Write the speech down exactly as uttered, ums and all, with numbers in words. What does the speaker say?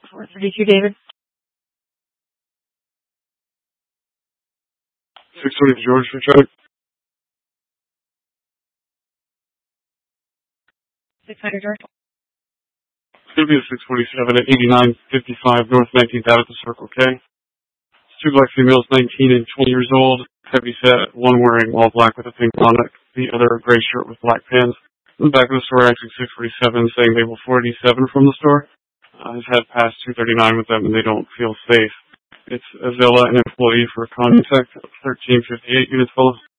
four thirty-two, David. six twenty George for truck. six hundred, George. It's going to be a six forty-seven at eighty-nine fifty-five North nineteenth Avenue at the Circle K. It's two black females, nineteen and twenty years old, heavy set, one wearing all black with a pink bonnet, the other a gray shirt with black pants. In the back of the store, actually six forty-seven, saying they will four eighty-seven from the store. Uh, has had past two thirty-nine with them and they don't feel safe. It's Azilla, an employee for Contact, thirteen fifty-eight units full.